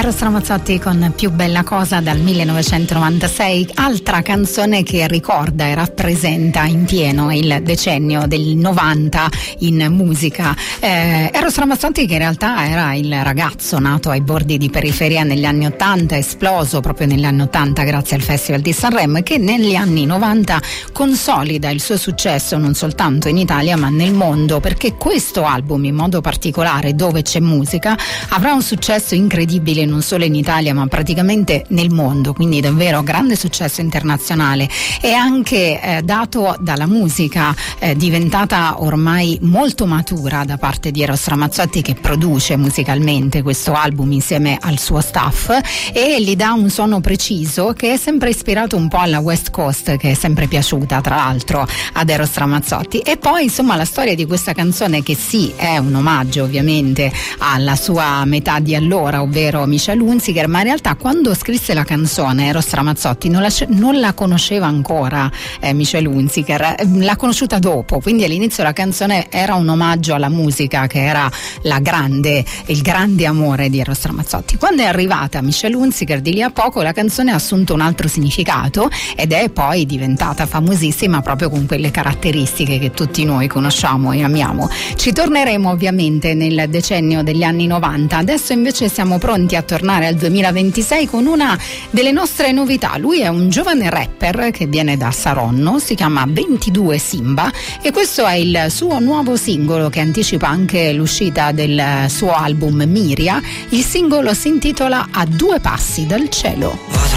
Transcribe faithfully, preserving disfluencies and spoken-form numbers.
Eros Ramazzotti con Più bella cosa dal millenovecentonovantasei, altra canzone che ricorda e rappresenta in pieno il decennio del novanta in musica. Eh, Eros Ramazzotti, che in realtà era il ragazzo nato ai bordi di periferia negli anni ottanta, esploso proprio negli anni ottanta grazie al Festival di Sanremo, e che negli anni novanta consolida il suo successo non soltanto in Italia ma nel mondo, perché questo album in modo particolare, Dove c'è musica, avrà un successo incredibile non solo in Italia ma praticamente nel mondo, quindi davvero grande successo internazionale, e anche eh, dato dalla musica eh, diventata ormai molto matura da parte di Eros Ramazzotti, che produce musicalmente questo album insieme al suo staff e gli dà un suono preciso che è sempre ispirato un po' alla West Coast, che è sempre piaciuta tra l'altro ad Eros Ramazzotti. E poi insomma la storia di questa canzone, che sì è un omaggio ovviamente alla sua metà di allora, ovvero Michelle Hunziker, ma in realtà quando scrisse la canzone Eros Ramazzotti non la, non la conosceva ancora eh, Michelle Hunziker, l'ha conosciuta dopo, quindi all'inizio la canzone era un omaggio alla musica che era la grande, il grande amore di Eros Ramazzotti. Quando è arrivata Michelle Hunziker di lì a poco la canzone ha assunto un altro significato ed è poi diventata famosissima proprio con quelle caratteristiche che tutti noi conosciamo e amiamo. Ci torneremo ovviamente nel decennio degli anni novanta, adesso invece siamo pronti a tornare al duemilaventisei con una delle nostre novità. Lui è un giovane rapper che viene da Saronno, si chiama ventidue Simba e questo è il suo nuovo singolo che anticipa anche l'uscita del suo album Miria. Il singolo si intitola A due passi dal cielo. Vado